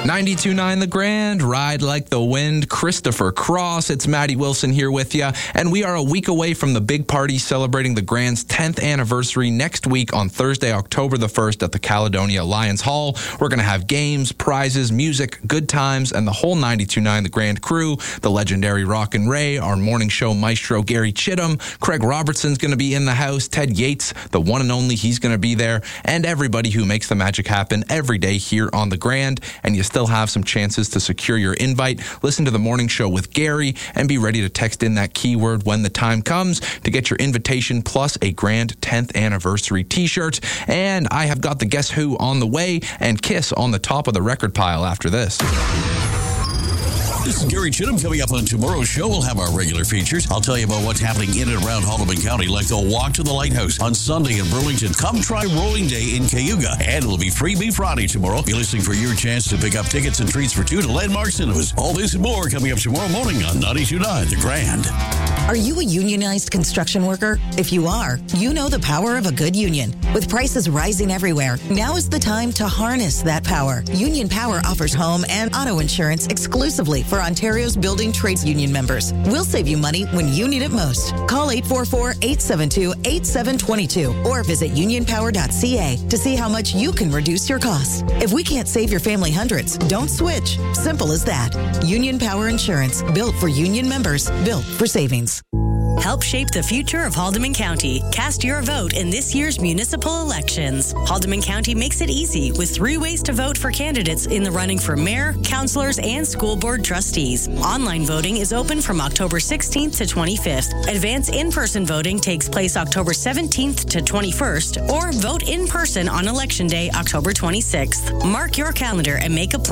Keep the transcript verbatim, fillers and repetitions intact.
ninety-two point nine The Grand, Ride Like the Wind, Christopher Cross. It's Maddie Wilson here with you, and we are a week away from the big party celebrating the Grand's tenth anniversary next week on Thursday, October the first at the Caledonia Lions Hall. We're going to have games, prizes, music, good times, and the whole ninety-two point nine The Grand crew, the legendary Rock and Ray, our morning show maestro Gary Chittum, Craig Robertson's going to be in the house, Ted Yates, the one and only, he's going to be there, and everybody who makes the magic happen every day here on The Grand. And you still have some chances to secure your invite. Listen to the morning show with Gary and be ready to text in that keyword when the time comes to get your invitation plus a Grand tenth anniversary t-shirt. And I have got the Guess Who on the way and Kiss on the top of the record pile after this. This is Gary Chittum. Coming up on tomorrow's show, we'll have our regular features. I'll tell you about what's happening in and around Haldimand County, like the Walk to the Lighthouse on Sunday in Burlington. Come try Rolling Day in Cayuga. And it'll be Freebie Friday tomorrow. Be listening for your chance to pick up tickets and treats for two to Landmark Cinemas. All this and more coming up tomorrow morning on ninety-two point nine The Grand. Are you a unionized construction worker? If you are, you know the power of a good union. With prices rising everywhere, now is the time to harness that power. Union Power offers home and auto insurance exclusively for Ontario's building trades union members. We'll save you money when you need it most. Call eight four four, eight seven two, eight seven two two or visit union power dot c a to see how much you can reduce your costs. If we can't save your family hundreds, don't switch. Simple as that. Union Power Insurance, built for union members, built for savings. Help shape the future of Haldimand County. Cast your vote in this year's municipal elections. Haldimand County makes it easy with three ways to vote for candidates in the running for mayor, councilors, and school board trustees. Online voting is open from October sixteenth to twenty-fifth. Advance in-person voting takes place October seventeenth to twenty-first, or vote in person on Election Day, October twenty-sixth. Mark your calendar and make a plan.